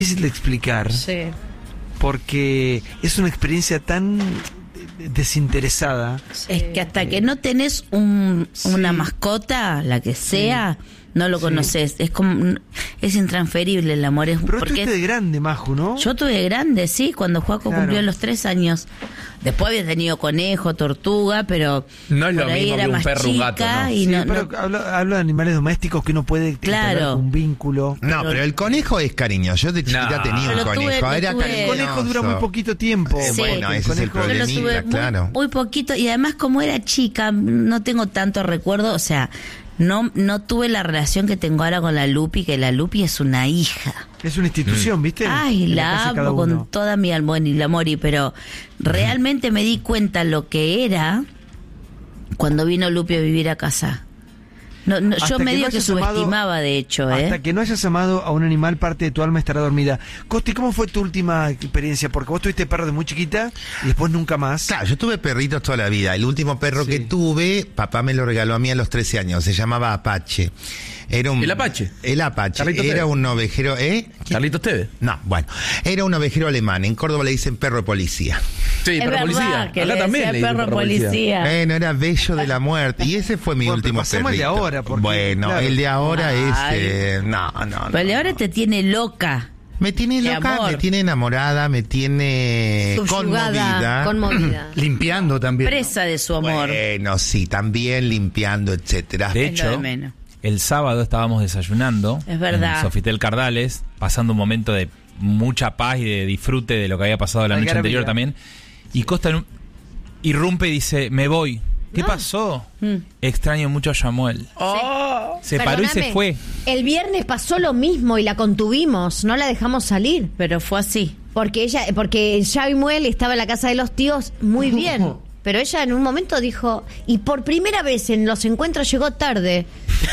difícil de explicar. Sí. Porque es una experiencia tan desinteresada. Es que hasta que no tenés una mascota, la que sea, no lo conoces. Es como, es intransferible el amor. Pero porque tuviste de grande, Maju, ¿no? yo tuve de grande, sí, cuando Joaco cumplió los 3 años. Después había tenido conejo, tortuga, pero no es lo por ahí mismo era que un más perro, un gato, chica, ¿no? y Sí, no, pero hablo de animales domésticos que uno puede tener un vínculo. No, pero el conejo es cariño. Yo de chiquita tenía un conejo. Era cariñoso. El conejo dura muy poquito tiempo. Bueno, ese es el problemita, claro. Muy poquito, y además como era chica, no tengo tanto recuerdo, o sea, no tuve la relación que tengo ahora con la Lupi, que la Lupi es una hija. Es una institución, ¿viste? Ay, la amo con toda mi alma y la Mori, pero realmente me di cuenta lo que era cuando vino Lupi a vivir a casa. Yo medio que subestimaba, de hecho. Hasta que no hayas amado a un animal, parte de tu alma estará dormida. Costi, ¿cómo fue tu última experiencia? Porque vos tuviste perro de muy chiquita y después nunca más. Claro, yo tuve perritos toda la vida. El último perro que tuve, papá me lo regaló a mí a los 13 años. Se llamaba Apache. ¿El Apache? El Apache. Carlitos era Tevez. Un ovejero, ¿Carlitos Tevez? No, bueno. Era un ovejero alemán. En Córdoba le dicen perro de policía. Sí, es perro verdad policía. que Acá le también decía le dicen perro policía. Bueno, era bello de la muerte. Y ese fue mi último pasemos perrito. el de ahora, porque, bueno, claro. el de ahora es... no. Pero el de ahora te tiene loca. Me tiene loca, amor. me tiene enamorada, me tiene Conmovida. Limpiando también. Presa de su amor. Bueno, sí, también limpiando, etcétera. De Es lo de hecho, menos. el sábado estábamos desayunando Es verdad. en Sofitel Cardales, pasando un momento de mucha paz y de disfrute de lo que había pasado la noche anterior también. Y Costa irrumpe y dice, me voy. ¿Qué pasó? Extraño mucho a Yamuel. Se paró y se Perdóname, fue. El viernes pasó lo mismo y la contuvimos, no la dejamos salir. Pero fue así. Porque Yamuel estaba en la casa de los tíos muy bien. Pero ella en un momento dijo, y por primera vez en los encuentros llegó tarde.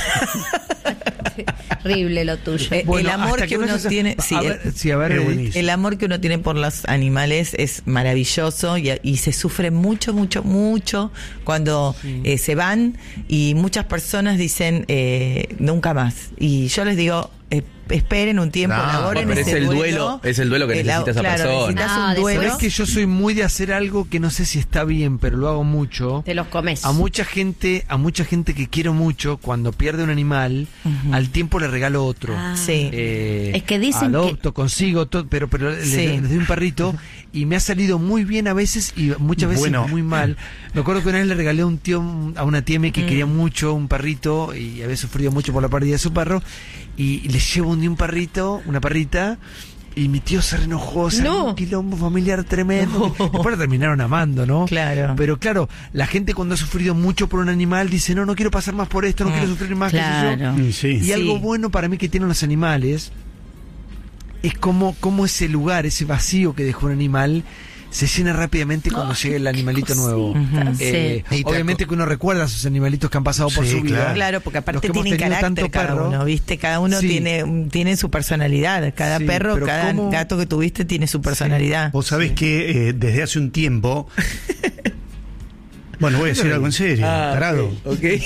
Terrible lo tuyo. El amor que uno tiene, el amor que uno tiene por los animales es maravilloso y se sufre mucho cuando se van, y muchas personas dicen nunca más. Y yo les digo, esperen un tiempo, elaboren pero ese duelo. Es el duelo que necesita esa persona. Necesitas un duelo. Es que yo soy muy de hacer algo que no sé si está bien, pero lo hago mucho. Te los comes. A mucha gente que quiero mucho, cuando pierde un animal, al tiempo le regalo otro. Sí. Es que dicen adopto, consigo todo, pero les doy un perrito y me ha salido muy bien a veces y muchas veces muy mal. Me acuerdo que una vez le regalé a una tía mía que quería mucho un perrito y había sufrido mucho por la pérdida de su perro, y le llevo un perrito, una perrita, y mi tío se reenojó, un quilombo familiar tremendo. Después lo terminaron amando, ¿no? Claro. Pero claro, la gente cuando ha sufrido mucho por un animal dice, no quiero pasar más por esto, no quiero sufrir más, claro. qué sé yo. Y algo bueno para mí que tienen los animales es como ese lugar, ese vacío que dejó un animal, se llena rápidamente cuando llega el animalito nuevo. Obviamente que uno recuerda a esos animalitos que han pasado por su vida. Claro, porque aparte tienen carácter cada uno, ¿viste? Cada uno tiene su personalidad. Cada perro, cada gato que tuviste tiene su personalidad. Vos sabés que desde hace un tiempo... Bueno, voy a decir algo en serio, tarado. Okay.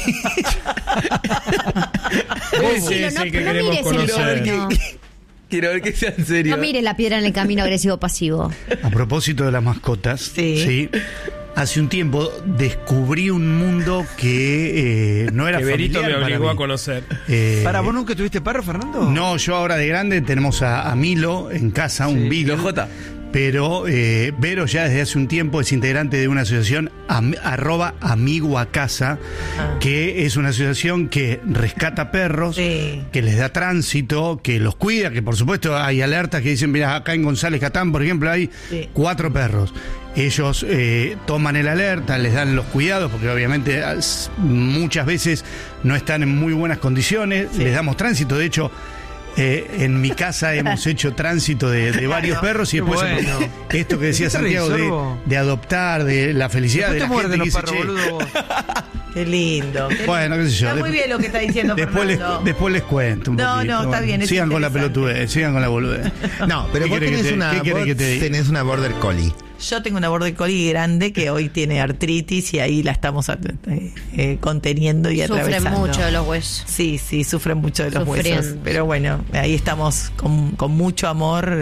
Ese es el que queremos conocer. Quiero ver que sea en serio. No mires la piedra en el camino agresivo-pasivo. A propósito de las mascotas, sí. Hace un tiempo descubrí un mundo que no era familiar. Berito me obligó para a conocer. ¿Para vos nunca tuviste perro, Fernando? No, yo ahora de grande tenemos a Milo en casa, un Beagle. J. Pero Vero ya desde hace un tiempo es integrante de una asociación @amiguacasa, que es una asociación que rescata perros, que les da tránsito, que los cuida, que por supuesto hay alertas que dicen, mira, acá en González Catán, por ejemplo, hay 4 perros. Ellos toman el alerta, les dan los cuidados, porque obviamente muchas veces no están en muy buenas condiciones, les damos tránsito, de hecho... en mi casa hemos hecho tránsito de varios perros y después esto que decía Santiago de adoptar, de la felicidad de la gente que dice, Qué lindo. Bueno, qué sé yo. Está muy bien lo que está diciendo Fernando. Después les cuento un poquito. No, está bien. Sigan con la pelotudez, sigan con la boludez. No, pero vos tenés una border collie. Yo tengo una border collie grande que hoy tiene artritis y ahí la estamos conteniendo y atravesando. Sufren mucho de los huesos. Sí, sufren mucho de los huesos. Pero bueno, ahí estamos con mucho amor.